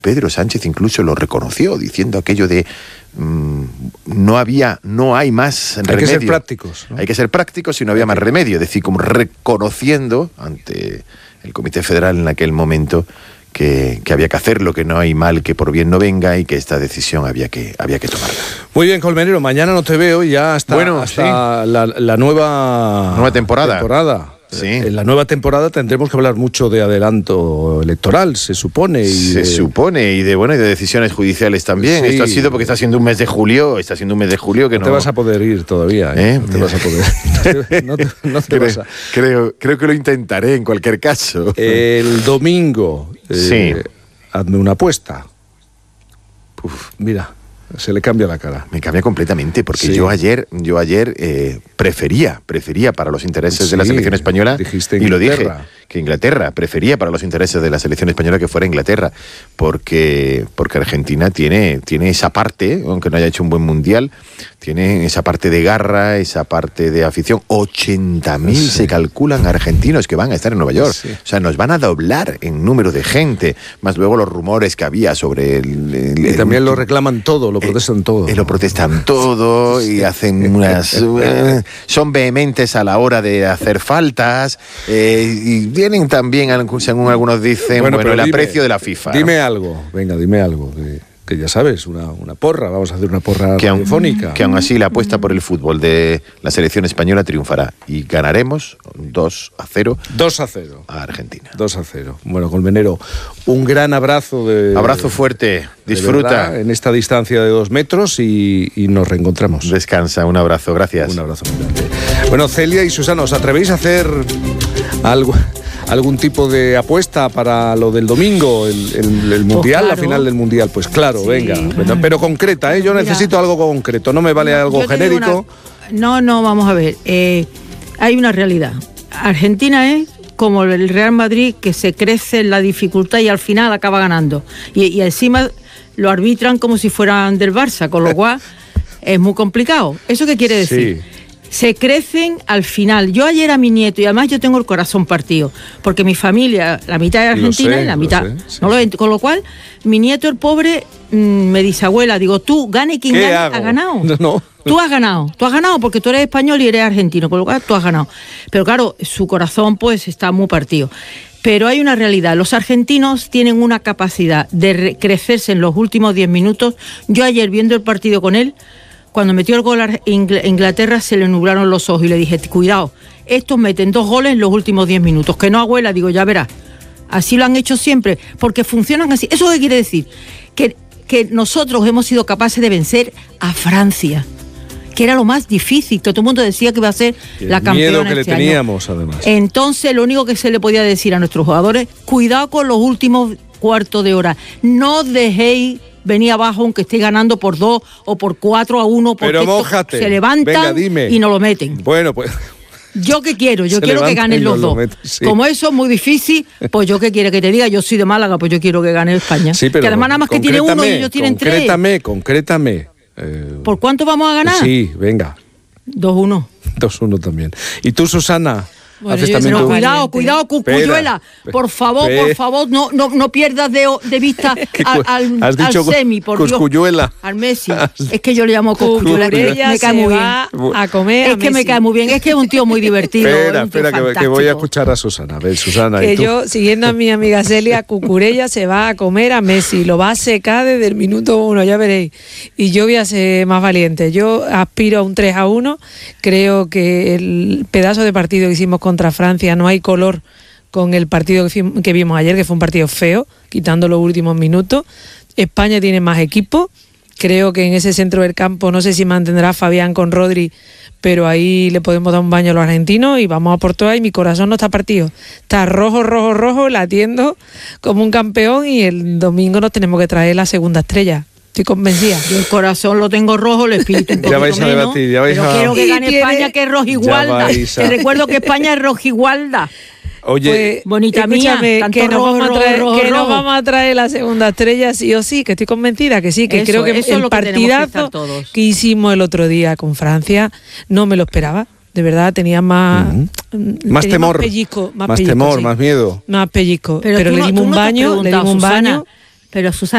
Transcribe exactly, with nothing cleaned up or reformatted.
Pedro Sánchez incluso lo reconoció, diciendo aquello de mmm, no había, no hay más remedio. Hay que ser prácticos, ¿no? Hay que ser prácticos y no había más remedio. Es decir, como reconociendo ante el Comité Federal en aquel momento que, que había que hacerlo, que no hay mal que por bien no venga y que esta decisión había que, había que tomarla. Muy bien, Colmenero, mañana no te veo y ya hasta, bueno, hasta sí. la, la nueva, nueva temporada. temporada. Sí. En la nueva temporada tendremos que hablar mucho de adelanto electoral, se supone. Y se de... supone, y de bueno y de decisiones judiciales también. Sí. Esto ha sido porque está siendo un mes de julio, está siendo un mes de julio que no... No te vas a poder ir todavía, ¿eh? ¿Eh? No te vas a poder. no te, no te creo, vas a... creo, creo que lo intentaré en cualquier caso. El domingo, eh, sí. hazme una apuesta. Uf, mira... Se le cambia la cara. Me cambia completamente, porque sí. yo ayer, yo ayer eh, prefería, prefería para los intereses sí, de la selección española, dijiste y lo dije, Inglaterra. que Inglaterra, prefería para los intereses de la selección española que fuera Inglaterra, porque, porque Argentina tiene, tiene esa parte, aunque no haya hecho un buen mundial, tiene esa parte de garra, esa parte de afición. ochenta mil sí. se calculan argentinos que van a estar en Nueva York. Sí. O sea, nos van a doblar en número de gente, más luego los rumores que había sobre el... el y el, también el, lo reclaman todo, lo protestan eh, todo. Eh, lo protestan todo y hacen unas... eh, son vehementes a la hora de hacer faltas eh, y tienen también, según algunos dicen, bueno, bueno el dime, aprecio de la FIFA. Dime ¿no? algo, venga, dime algo. Que, que ya sabes, una, una porra, vamos a hacer una porra que radiofónica. Aun, que aún así la apuesta por el fútbol de la selección española triunfará y ganaremos dos a cero. dos a cero. A Argentina. dos a cero. Bueno, Colmenero, un gran abrazo. de Abrazo fuerte, disfruta. Verdad, en esta distancia de dos metros y, y nos reencontramos. Descansa, un abrazo, gracias. Un abrazo muy grande. Bueno, Celia y Susana, ¿os atrevéis a hacer algo... algún tipo de apuesta para lo del domingo, el, el, el Mundial, pues claro. La final del Mundial? Pues claro, sí. venga, pero concreta, ¿eh? Yo Mira, necesito algo concreto, no me vale no, algo genérico. Una... No, no, vamos a ver, eh, hay una realidad. Argentina es como el Real Madrid, que se crece en la dificultad y al final acaba ganando. Y, y encima lo arbitran como si fueran del Barça, con lo cual es muy complicado. ¿Eso qué quiere decir? Sí. Se crecen al final. Yo ayer a mi nieto, y además yo tengo el corazón partido, porque mi familia, la mitad es argentina sé, y la mitad... Sé, sí. no lo, con lo cual, mi nieto, el pobre, mmm, me dice, abuela, digo, tú, gane quien gane, ha ganado. No, no. Tú has ganado, tú has ganado porque tú eres español y eres argentino, con lo cual tú has ganado. Pero claro, su corazón pues está muy partido. Pero hay una realidad, los argentinos tienen una capacidad de crecerse en los últimos diez minutos. Yo ayer viendo el partido con él, cuando metió el gol a Inglaterra se le nublaron los ojos y le dije, cuidado, estos meten dos goles en los últimos diez minutos, que no, abuela, digo, ya verás. Así lo han hecho siempre, porque funcionan así. ¿Eso qué quiere decir? Que, que nosotros hemos sido capaces de vencer a Francia, que era lo más difícil, que todo el mundo decía que iba a ser el la campeona miedo que este le teníamos, año. Además. Entonces, lo único que se le podía decir a nuestros jugadores, cuidado con los últimos cuartos de hora, no dejéis venir abajo aunque esté ganando por dos o por cuatro a uno, porque pero mójate, se levantan venga, y no lo meten. Bueno, pues... ¿Yo qué quiero? Yo se quiero que ganen los dos. Meten, sí. Como eso es muy difícil, pues yo qué quiere que te diga, yo soy de Málaga, pues yo quiero que gane España. Sí, pero que además nada más que tiene uno y ellos tienen tres. Concrétame, concrétame. Eh, ¿Por cuánto vamos a ganar? Sí, venga. dos uno. dos uno también. ¿Y tú, Susana? Bueno, no, cuidado, cuidado, Cucuyuela, por favor, espera. por favor, no, no, no pierdas de, de vista al, al, ¿Has dicho al semi, por Cuscuyuela? Dios, al Messi. Es que yo le llamo Cucuyuela, me cae muy bien. A comer es a que Messi. me cae muy bien, es que es un tío muy divertido. Espera, espera, que, que voy a escuchar a Susana. A ver, Susana. Que ¿y tú? yo, siguiendo a mi amiga Celia, Cucurella se va a comer a Messi, lo va a secar desde el minuto uno, ya veréis. Y yo voy a ser más valiente. Yo aspiro a un tres a uno. Creo que el pedazo de partido que hicimos contra Francia no hay color con el partido que vimos ayer, que fue un partido feo, quitando los últimos minutos. España tiene más equipo, creo que en ese centro del campo, no sé si mantendrá Fabián con Rodri, pero ahí le podemos dar un baño a los argentinos y vamos a por todas, y mi corazón no está partido, está rojo, rojo, rojo, latiendo como un campeón, y el domingo nos tenemos que traer la segunda estrella. Estoy convencida. Yo el corazón lo tengo rojo, el espíritu un poquito ya vais a menos, debatir, ya vais pero a... quiero que gane tiene... España, que es rojigualda. A... Te recuerdo que España es rojigualda. Oye, pues, bonita mía, que, nos, rojo, vamos rojo, a traer, rojo, que rojo. nos vamos a traer la segunda estrella sí o sí, que estoy convencida que sí, que eso, creo que el que partidazo que, que hicimos el otro día con Francia no me lo esperaba. De verdad, tenía más... Uh-huh. Más tenía temor. Más pellizco. Más, más pellizco, temor, sí. más miedo. Más pellizco. Pero, pero le no, dimos un no baño, le dimos un Susana, baño. Pero Susana...